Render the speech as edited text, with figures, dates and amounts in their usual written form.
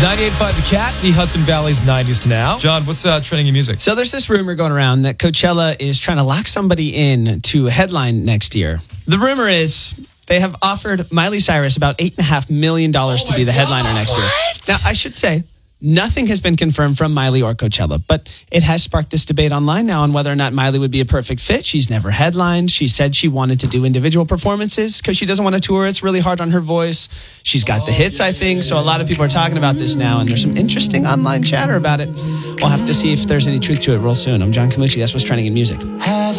98.5 The Cat, the Hudson Valley's 90s to now. John, what's trending in music? So there's this rumor going around that Coachella is trying to lock somebody in to headline next year. The rumor is they have offered Miley Cyrus about $8.5 million to be the headliner next year. Now, I should say, nothing has been confirmed from Miley or Coachella, but it has sparked this debate online now on whether or not Miley would be a perfect fit. She's never headlined. She said she wanted to do individual performances because she doesn't want to tour. It's really hard on her voice. She's got the hits, I think, so a lot of people are talking about this now, and there's some interesting online chatter about it. We'll have to see if there's any truth to it real soon. I'm John Camucci. That's what's trending in music.